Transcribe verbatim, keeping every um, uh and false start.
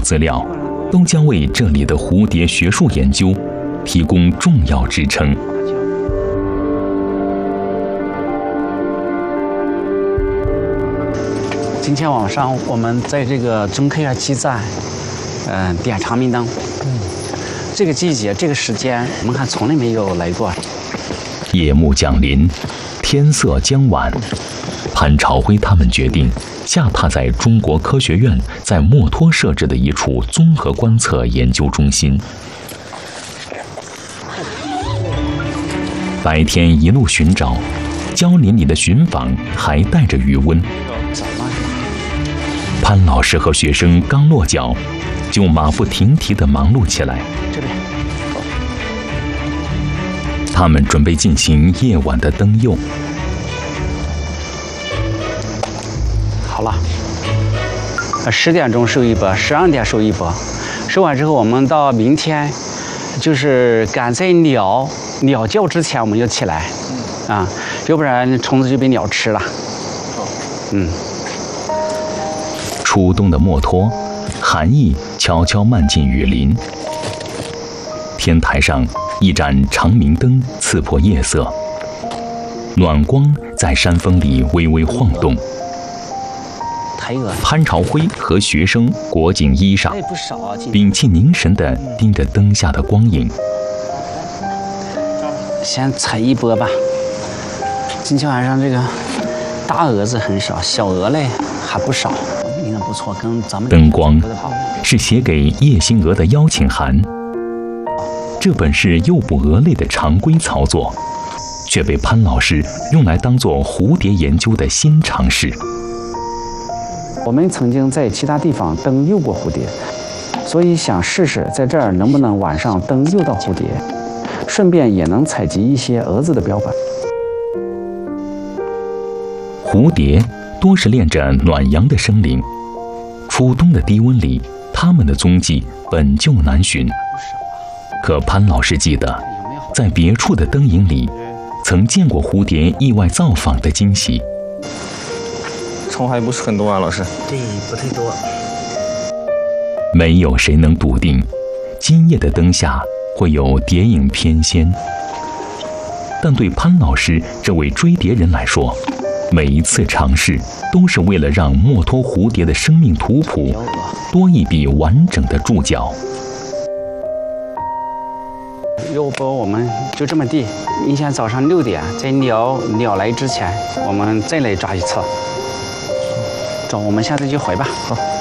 资料，都将为这里的蝴蝶学术研究提供重要支撑。 今天晚上我们在这个中科院基站，嗯、呃，点长明灯。嗯，这个季节、这个时间，我们还从来没有来过。 夜幕降临，天色将晚，潘朝辉他们决定下榻在中国科学院在墨脱设置的一处综合观测研究中心。白天一路寻找，蕉林里的寻访还带着余温。潘老师和学生刚落脚，就马不停蹄地忙碌起来。 这边， 他们准备进行夜晚的灯釉。 好了，十点钟收一波，十二点收一波，收完之后，我们到明天，就是赶在鸟鸟叫之前，我们就起来，啊，要不然虫子就被鸟吃了。嗯。 初冬的墨脱，寒意悄悄漫进雨林。天台上一盏长明灯刺破夜色，暖光在山峰里微微晃动。潘朝辉和学生裹紧衣裳，屏气凝神地盯着灯下的光影。 先采一波吧。今天晚上这个大蛾子很少，小蛾类还不少。不错，跟咱们灯光是写给夜星蛾的邀请函。这本是诱捕蛾类的常规操作，却被潘老师用来当作蝴蝶研究的新尝试。 我们曾经在其他地方灯诱过蝴蝶，所以想试试在这儿能不能晚上灯诱到蝴蝶，顺便也能采集一些蛾子的标本。 蝴蝶多是恋着暖阳的生灵。初冬的低温里，它们的踪迹本就难寻。可潘老师记得，在别处的灯影里，曾见过蝴蝶意外造访的惊喜。 虫还不是很多啊，老师。 对，不太多。 没有谁能笃定，今夜的灯下会有蝶影翩跹。但对潘老师这位追蝶人来说，每一次尝试都是为了让墨脱蝴蝶的生命图谱多一笔完整的注脚。 要不我们就这么地，明天早上六点，在鸟鸟来之前，我们再来抓一次。走，我们现在就回吧。好。